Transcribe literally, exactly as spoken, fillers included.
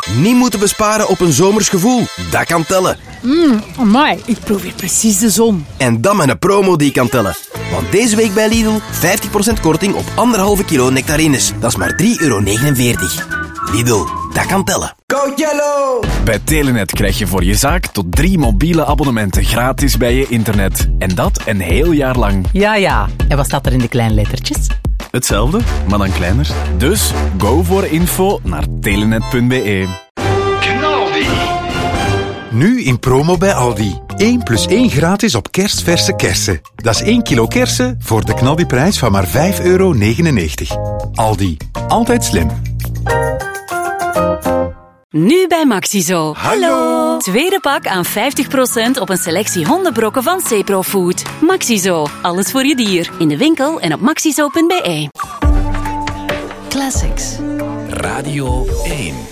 Niet moeten besparen op een zomers gevoel. Dat kan tellen. Mmm, amai, ik proef hier precies de zon. En dan met een promo die kan tellen. Want deze week bij Lidl vijftig procent korting op anderhalve kilo nectarines. Dat is maar drie euro negenenveertig. Lidl, dat kan tellen. Go Yellow! Bij Telenet krijg je voor je zaak tot drie mobiele abonnementen gratis bij je internet. En dat een heel jaar lang. Ja, ja. En wat staat er in de kleine lettertjes? Hetzelfde, maar dan kleiner. Dus go voor info naar telenet punt be. Knaldi. Nu in promo bij Aldi. één plus één gratis op kerstverse kersen. Dat is één kilo kersen voor de knaldiprijs van maar vijf euro negenennegentig. Aldi. Altijd slim. Nu bij Maxizo. Hallo. Tweede pak aan vijftig procent op een selectie hondenbrokken van Cepro Food. Maxizo. Alles voor je dier. In de winkel en op maxizo punt be. Classics. Radio één.